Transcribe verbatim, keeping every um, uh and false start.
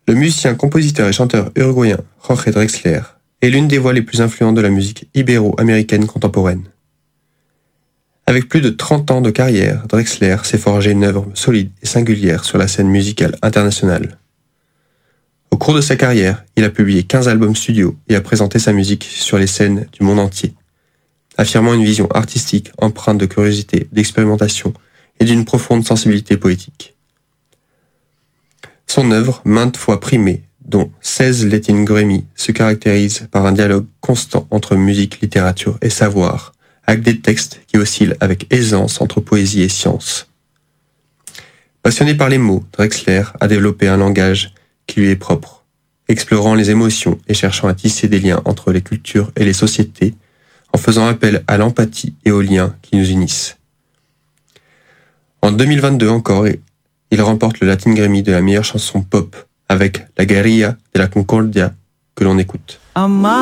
Le musicien, compositeur et chanteur uruguayen Jorge Drexler est l'une des voix les plus influentes de la musique ibéro-américaine contemporaine. Avec plus de trente ans de carrière, Drexler s'est forgé une œuvre solide et singulière sur la scène musicale internationale. Au cours de sa carrière, il a publié quinze albums studio et a présenté sa musique sur les scènes du monde entier, affirmant une vision artistique empreinte de curiosité, d'expérimentation et d'une profonde sensibilité poétique. Son œuvre, maintes fois primée, dont seize Latin Grammy, se caractérise par un dialogue constant entre musique, littérature et savoir, avec des textes qui oscillent avec aisance entre poésie et science. Passionné par les mots, Drexler a développé un langage qui lui est propre, explorant les émotions et cherchant à tisser des liens entre les cultures et les sociétés, en faisant appel à l'empathie et aux liens qui nous unissent. En deux mille vingt-deux encore, il remporte le Latin Grammy de la meilleure chanson pop avec La Guerrilla de la Concordia que l'on écoute.